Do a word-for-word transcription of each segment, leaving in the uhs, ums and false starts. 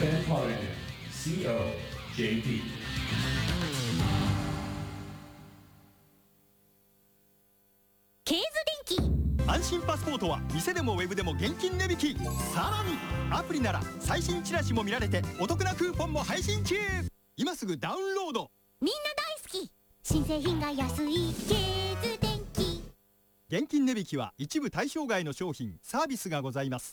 エフエム Polygon シーオージェーピー。 ケーズ電気。 安心パスポートは店でもウェブでも現金値引き。さらにアプリなら最新チラシも見られてお得なクーポンも配信中。今すぐダウンロード。 みんな大好き、新製品が安いケーズ電気。 現金値引きは一部対象外の商品サービスがございます。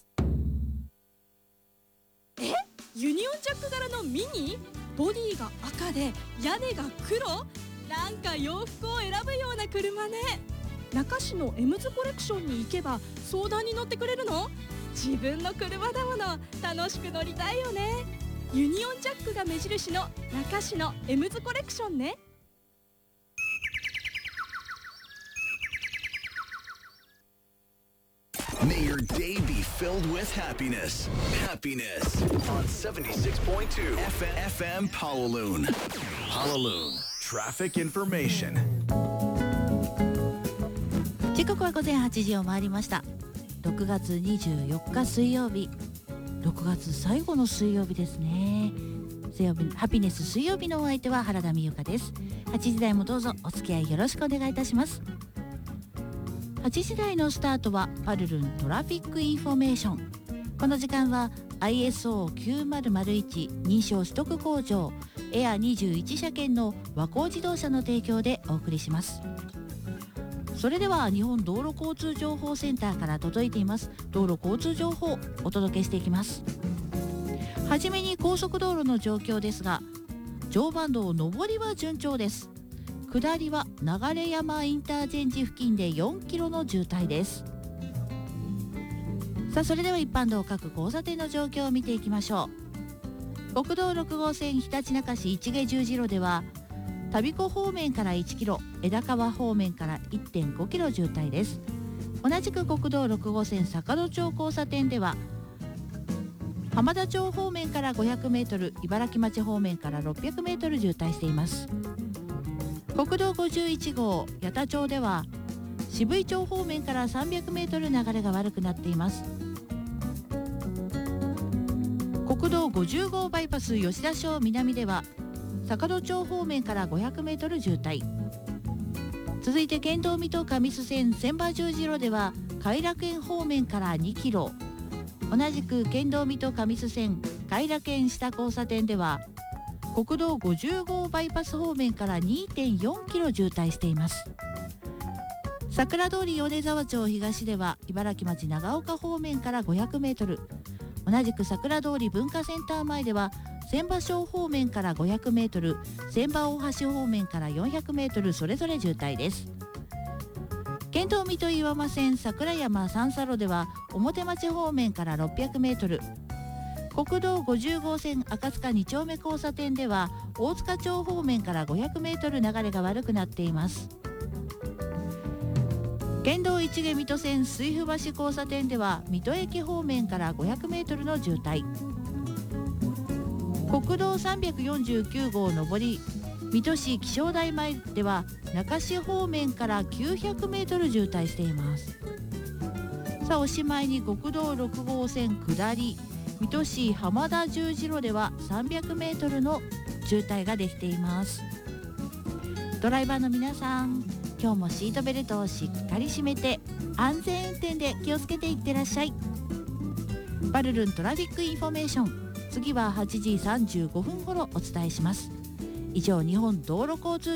え、ユニオンジャック柄のミニ、ボディが赤で屋根が黒、なんか洋服を選ぶような車ね。中市のエムズコレクションに行けば相談に乗ってくれるの？自分の車だもの、楽しく乗りたいよね。ユニオンジャックが目印の中市のエムズコレクションね。 May your day be filled with happiness. Happiness on seventy-six point two F M Pawaloon. Pawaloon Traffic Information. 時刻は午前はちじを回りました。ろくがつにじゅうよっか水曜日、ろくがつ最後の水曜日ですね。水曜日ハピネス水曜日のお相手は原田美由香です。はちじ台もどうぞお付き合いよろしくお願いいたします。はちじ台のスタートはパルルントラフィックインフォメーション。この時間は アイエスオーきゅうまるまるいち 認証取得工場エアにじゅういち車検の和光自動車の提供でお送りします。それでは日本道路交通情報センターから届いています道路交通情報をお届けしていきます。はじめに高速道路の状況ですが、常磐道上りは順調です。下りは流山インターチェンジ付近でよんキロの渋滞です。さあ、それでは一般道各交差点の状況を見ていきましょう。国道ろく号線ひたちなか市市毛十字路では田彦方面からいちキロ、枝川方面から いってんごキロ渋滞です。同じく国道ろく号線坂戸町交差点では浜田町方面からごひゃくメートル、茨城町方面からろっぴゃくメートル渋滞しています。国道ごじゅういち号八田町では渋井町方面からさんびゃくメートル流れが悪くなっています。国道ごじゅう号バイパス吉田町南では坂戸町方面からごひゃくメートル渋滞。続いて県道水戸上須線千葉十字路では偕楽園方面からにキロ、同じく県道水戸上須線偕楽園下交差点では国道ごじゅう号バイパス方面から にてんよんキロ渋滞しています。桜通り米沢町東では茨城町長岡方面からごひゃくメートル、同じく桜通り文化センター前では千葉小方面からごひゃくメートル、千葉大橋方面からよんひゃくメートルそれぞれ渋滞です。県道水戸岩間線桜山三叉路では表町方面からろっぴゃくメートル、国道ごじゅう号線赤塚に丁目交差点では大塚町方面からごひゃくメートル流れが悪くなっています。県道一毛水戸線水府橋交差点では水戸駅方面からごひゃくメートルの渋滞。国道さんびゃくよんじゅうきゅう号上り水戸市気象台前では中市方面からきゅうひゃくメートル渋滞しています。さあ、おしまいに国道ろく号線下り水戸市浜田十字路ではさんびゃくメートルの渋滞ができています。ドライバーの皆さん、今日もシートベルトをしっかり締めて安全運転で気をつけていってらっしゃい。パルルントラフィックインフォメーション、次ははちじさんじゅうごふん頃お伝えします。以上、日本道路交通